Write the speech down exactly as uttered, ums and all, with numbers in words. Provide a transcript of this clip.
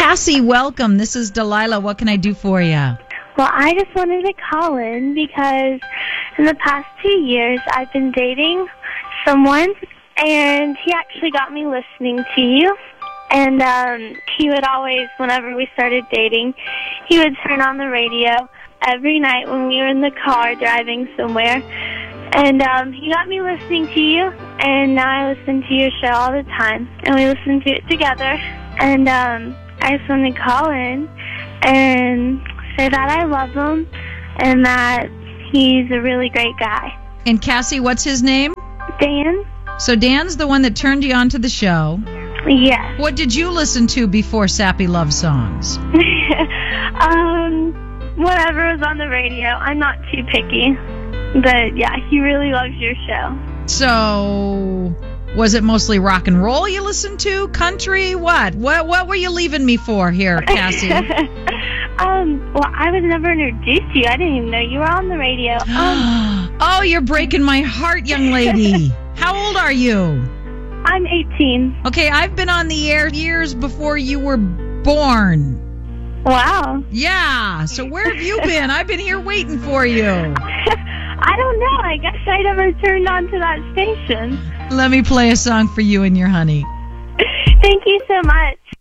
Cassie, welcome. This is Delilah. What can I do for you? Well, I just wanted to call in because in the past two years I've been dating someone, and he actually got me listening to you. And um, he would always, whenever we started dating, he would turn on the radio every night when we were in the car driving somewhere. And um, he got me listening to you, and now I listen to your show all the time. And we listen to it together. And um, I just wanted to call in and say that I love him and that he's a really great guy. And Cassie, what's his name? Dan? So Dan's the one that turned you on to the show. Yes. What did you listen to before Sappy Love Songs? um, whatever was on the radio. I'm not too picky. But, yeah, he really loves your show. So, was it mostly rock and roll you listened to? Country? What? What What were you leaving me for here, Cassie? um, well, I was never introduced to you. I didn't even know you were on the radio. Um, oh, you're breaking my heart, young lady. How old are you? I'm eighteen. Okay, I've been on the air years before you were born. Wow. Yeah, so where have you been? I've been here waiting for you. I don't know. I guess I never turned on to that station. Let me play a song for you and your honey. Thank you so much.